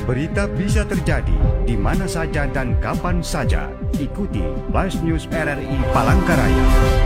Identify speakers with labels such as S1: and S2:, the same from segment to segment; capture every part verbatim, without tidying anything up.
S1: Berita bisa terjadi di mana saja dan kapan saja. Ikuti Flash News R R I Palangkaraya.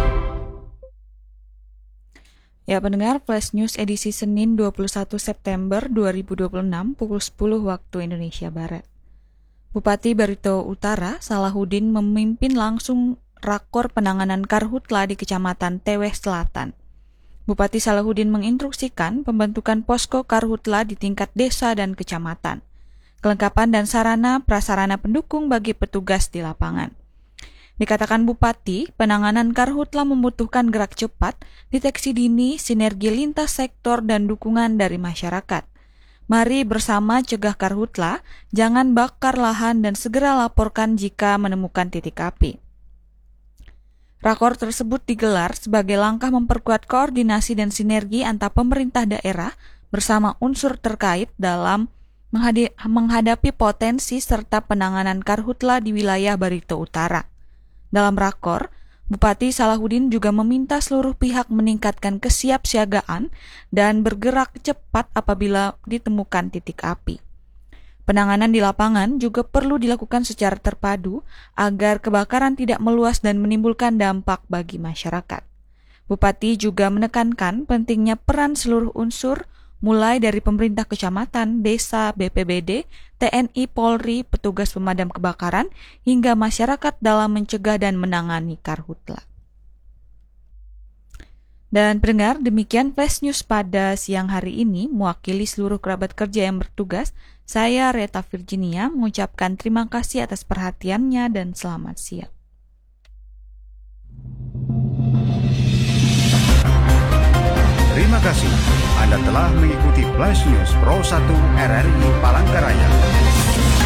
S2: Ya pendengar, Flash News edisi Senin dua puluh satu September dua ribu dua puluh enam pukul sepuluh waktu Indonesia Barat. Bupati Barito Utara, Salahuddin memimpin langsung rakor penanganan karhutla di Kecamatan Teweh Selatan. Bupati Salahuddin menginstruksikan pembentukan posko karhutla di tingkat desa dan kecamatan, kelengkapan dan sarana prasarana pendukung bagi petugas di lapangan. Dikatakan Bupati, penanganan karhutla membutuhkan gerak cepat, deteksi dini, sinergi lintas sektor dan dukungan dari masyarakat. Mari bersama cegah karhutla, jangan bakar lahan dan segera laporkan jika menemukan titik api. Rakor tersebut digelar sebagai langkah memperkuat koordinasi dan sinergi antar pemerintah daerah bersama unsur terkait dalam menghadapi potensi serta penanganan karhutla di wilayah Barito Utara. Dalam rakor, Bupati Salahuddin juga meminta seluruh pihak meningkatkan kesiapsiagaan dan bergerak cepat apabila ditemukan titik api. Penanganan di lapangan juga perlu dilakukan secara terpadu agar kebakaran tidak meluas dan menimbulkan dampak bagi masyarakat. Bupati juga menekankan pentingnya peran seluruh unsur mulai dari pemerintah kecamatan, desa, B P B D, T N I, Polri, petugas pemadam kebakaran, hingga masyarakat dalam mencegah dan menangani karhutla. Dan pendengar, demikian Flash News pada siang hari ini. Mewakili seluruh kerabat kerja yang bertugas, saya Reta Virginia mengucapkan terima kasih atas perhatiannya dan selamat siang.
S1: Terima kasih. Anda telah mengikuti Flash News Pro satu R R I Palangkaraya.